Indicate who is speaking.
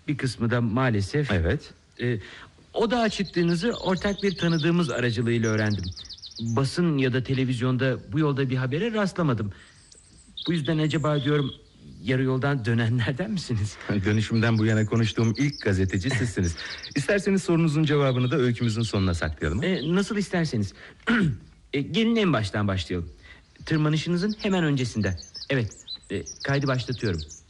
Speaker 1: Bir kısmı da maalesef...
Speaker 2: Evet.
Speaker 1: O dağa çıktığınızı ortak bir tanıdığımız aracılığıyla öğrendim. Basın ya da televizyonda bu yolda bir habere rastlamadım. Bu yüzden acaba diyorum, yarı yoldan dönenlerden misiniz?
Speaker 2: Dönüşümden bu yana konuştuğum ilk gazeteci sizsiniz. İsterseniz sorunuzun cevabını da öykümüzün sonuna saklayalım.
Speaker 1: Nasıl isterseniz. Gelin en baştan başlayalım. Tırmanışınızın hemen öncesinde. Evet, kaydı başlatıyorum.